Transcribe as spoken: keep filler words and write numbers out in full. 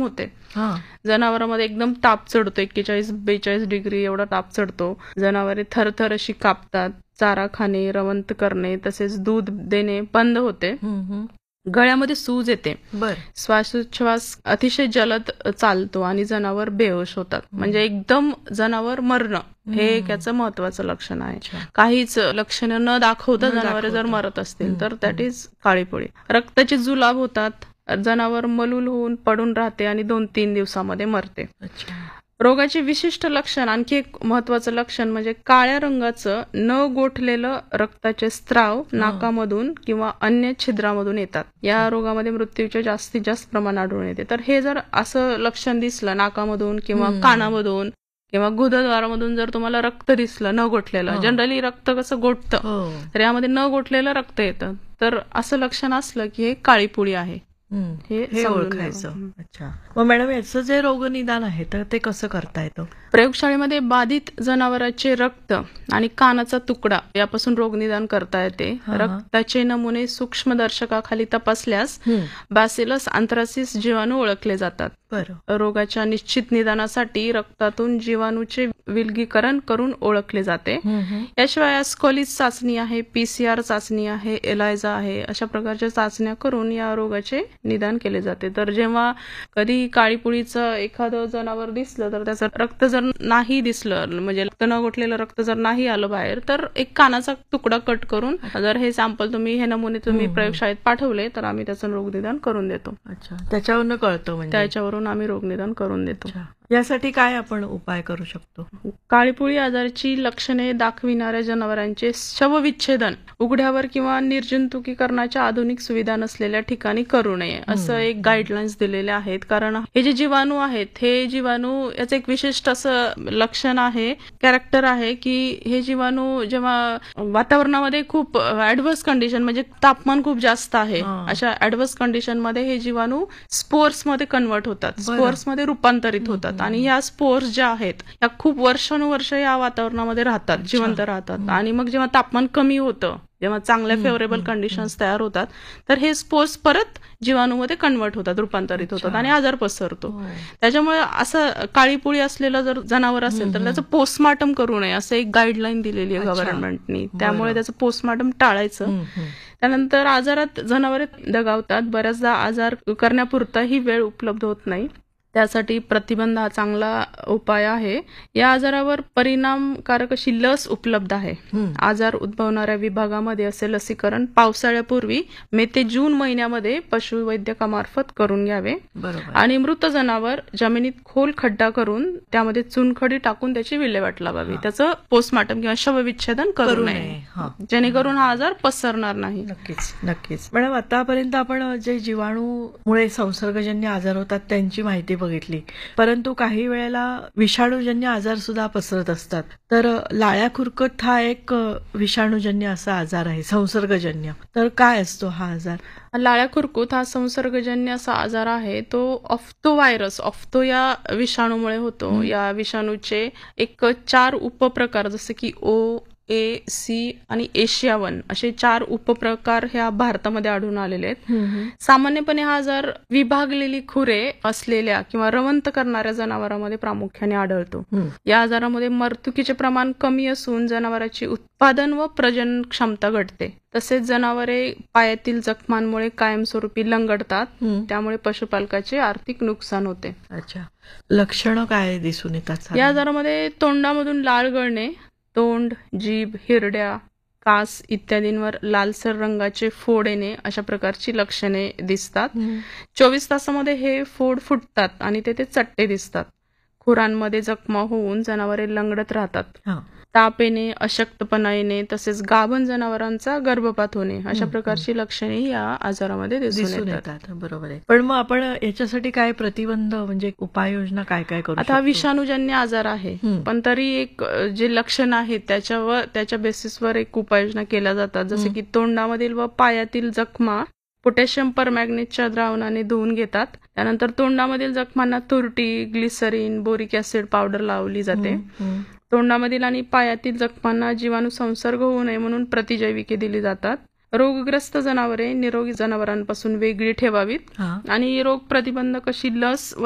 होते. हा जनावरांमध्ये एकदम ताप चढतो, एक्केचाळीस बेचाळीस डिग्री एवढा ताप चढतो. जनावरे थरथर अशी कापतात. चारा खाणे, रवंथ करणे तसेच दूध देणे बंद होते. हम्म, हम्म. गळ्यामध्ये सूज येते. बर श्वासोच्छवास अतिशय जलद चालतो आणि जनावर बेहोश होतात. म्हणजे एकदम जनावर मरणं हे एक याचं महत्वाचं लक्षण आहे. अच्छा. काहीच लक्षण न दाखवता न जनावरे जर दाखवता. मरत असतील हम्म, तर दॅट इज काळीपोळी. रक्ताचे जुलाब होतात. जनावर मलूल होऊन पडून राहते आणि दोन तीन दिवसामध्ये मरते. अच्छा. रोगाचे विशिष्ट लक्षण, आणखी एक महत्वाचं लक्षण म्हणजे काळ्या रंगाचं न गोठलेलं रक्ताचे स्त्राव नाकामधून किंवा अन्य छिद्रामधून येतात. या रोगामध्ये मृत्यूचे जास्तीत जास्त प्रमाण आढळून येते. तर हे जर असं लक्षण दिसलं नाकामधून किंवा कानामधून किंवा गुदद्वारामधून जर तुम्हाला रक्त दिसलं न गोठलेलं, जनरली रक्त कसं गोठतं, हो. तर यामध्ये न गोठलेलं रक्त येतं. तर असं लक्षण असलं की हे काळीपोळी आहे हम्म. हे हे समजून ओळखायचं. घ्यावं. अच्छा. मग मॅडम याचं जे रोगनिदान आहे तर ते कसं करता येतं? प्रयोगशाळेमध्ये बाधित जनावरांचे रक्त आणि कानाचा तुकडा यापासून रोगनिदान करता येते. हा, हा. रक्ताचे नमुने सूक्ष्मदर्शकाखाली तपासल्यास हम्म. बॅसिलस अँथ्रासिस जीवाणू ओळखले जातात. बरं. रोगाच्या निश्चित निदानासाठी रक्तातून जीवाणूचे विलगीकरण करून ओळखले जाते. हम्म, हम्म. याशिवाय ॲस्कॉलिस चाचणी आहे, पीसीआर चाचणी आहे, एलायझा आहे, अशा प्रकारच्या चाचण्या करून या रोगाचे निदान केले जाते. तर जेव्हा कधी काळीपोळीचं एखादं जनावर दिसलं तर त्याचं रक्त जर नाही दिसलं, म्हणजे रक्त न गोठलेलं रक्त जर नाही आलं बाहेर, तर एक कानाचा तुकडा कट करून जर हे सॅम्पल तुम्ही हे नमुने तुम्ही प्रयोगशाळेत पाठवले तर आम्ही त्याचं रोगनिदान करून देतो. अच्छा. त्याच्यावरनं कळतं म्हणजे? त्याच्यावरून आम्ही रोगनिदान करून देतो. अच्छा. यासाठी काय आपण उपाय करू शकतो? काळीपोळी आजाराची लक्षणे दाखविणाऱ्या जनावरांचे शवविच्छेदन उघड्यावर किंवा निर्जंतुकीकरणाच्या आधुनिक सुविधा नसलेल्या ठिकाणी करू नये असं एक गाईडलाईन्स दिलेले आहेत. कारण हे जे जीवाणू आहेत हे जीवाणू याचं एक विशिष्ट असं लक्षण आहे, कॅरेक्टर आहे की हे जीवाणू जेव्हा वातावरणामध्ये खूप ऍडव्हर्स कंडिशन म्हणजे तापमान खूप जास्त आहे अशा ऍडव्हर्स कंडिशन मध्ये हे जीवाणू स्पोर्स मध्ये कन्वर्ट होतात, स्पोर्स मध्ये रूपांतरित होतात. आणि या स्पोर्स ज्या आहेत या खूप वर्षानुवर्ष या वातावरणामध्ये राहतात, जिवंत राहतात. आणि मग जेव्हा तापमान कमी होतं, जेव्हा चांगल्या फेवरेबल कंडिशन्स तयार होतात तर हे स्पोर्स परत जीवाणूमध्ये कन्वर्ट होतात, रूपांतरित होतात आणि आजार पसरतो. त्याच्यामुळे असं काळीपोळी असलेलं जर जनावर असेल तर त्याचं पोस्टमार्टम करू नये असं एक गाईडलाईन दिलेली आहे गव्हर्नमेंटनी. त्यामुळे त्याचं पोस्टमार्टम टाळायचं. त्यानंतर आजारात जनावरे दगावतात. बऱ्याचदा आजार करण्यापुरता ही वेळ उपलब्ध होत नाही. त्यासाठी प्रतिबंध हा चांगला उपाय आहे. या आजारावर परिणामकारक अशी लस उपलब्ध आहे. आजार उद्भवणाऱ्या विभागामध्ये असे लसीकरण पावसाळ्यापूर्वी मे ते जून महिन्यामध्ये पशुवैद्यकामार्फत करून घ्यावे. आणि मृत जनावर जमिनीत खोल खड्डा करून त्यामध्ये चुनखडी टाकून त्याची विल्हेवाट लावावी. त्याचं पोस्टमार्टम किंवा शवविच्छेदन करू नये, जेणेकरून हा आजार पसरणार नाही. नक्कीच नक्कीच मॅडम, आतापर्यंत आपण जे जीवाणूमुळे संसर्गजन्य आजार होतात त्यांची माहिती बघितली, परंतु काही वेळेला विषाणूजन्य आजार सुद्धा पसरत असतात. तर लाळ्या खुरकत हा एक विषाणूजन्य असा आजार आहे, संसर्गजन्य. तर काय असतो हा आजार? लाळ्या खुरकूत हा संसर्गजन्य असा आजार आहे. तो ऑफ्तो व्हायरस, ऑफ्तो या विषाणूमुळे होतो. या विषाणूचे एक चार उपप्रकार जसे की ओ, ए, सी आणि एशिया वन असे चार उपप्रकार ह्या भारतामध्ये आढळून आलेले आहेत. सामान्यपणे हा आजार विभागलेली खुरे असलेल्या किंवा रवंथ करणाऱ्या जनावरांमध्ये प्रामुख्याने आढळतो. या आजारामध्ये मरतुकीचे प्रमाण कमी असून जनावरांची उत्पादन व प्रजनन क्षमता घटते. तसेच जनावरे पायातील जखमांमुळे कायमस्वरूपी लंगडतात, त्यामुळे पशुपालकाचे आर्थिक नुकसान होते. अच्छा. लक्षणं काय दिसून येतात? या आजारामध्ये तोंडामधून लाळ गळणे, तोंड, जीभ, हिरड्या, कास इत्यादींवर लालसर रंगाचे फोड येणे अशा प्रकारची लक्षणे दिसतात. चोवीस तासामध्ये हे फोड फुटतात आणि ते ते चट्टे दिसतात. खुरांमध्ये जखमा होऊन जनावरे लंगडत राहतात. ताप येणे, अशक्तपणा येणे तसेच गाभण जनावरांचा गर्भपात होणे अशा प्रकारची लक्षणे या आजारामध्ये दिसून येतात. बरोबर आहे. पण मग आपण याच्यासाठी काय प्रतिबंध म्हणजे उपाययोजना काय काय करू? आता हा विषाणूजन्य आजार आहे, पण तरी एक जे लक्षण आहेत त्याच्यावर त्याच्या बेसिसवर एक उपाययोजना केल्या जातात. जसे की तोंडामधील व पायातील जखमा पोटॅशियम परमॅग्नेटच्या द्रावणाने धुवून घेतात. त्यानंतर तोंडामधील जखमांना तुरटी, ग्लिसरीन, बोरिक ऍसिड पावडर लावली जाते. तोंडामधील आणि पायातील जखमांना जीवाणू संसर्ग होऊ नये म्हणून प्रतिजैविके दिली जातात. रोगग्रस्त जनावरे निरोगी जनावरांपासून वेगळी ठेवावीत आणि रोग प्रतिबंधक अशी लस